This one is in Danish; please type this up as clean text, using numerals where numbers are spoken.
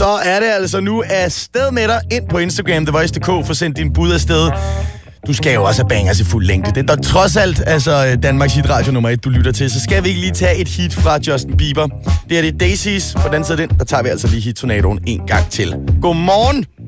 Så er det altså nu afsted med dig ind på Instagram, TheVoice.dk, for sendt din bud afsted. Du skal jo også have bangers i fuld længde. Det er der trods alt altså Danmarks hitradio nummer 1, du lytter til. Så skal vi ikke lige tage et hit fra Justin Bieber. Det er Daisies. På den side den, der tager vi altså lige hit-tornadoen en gang til. Godmorgen!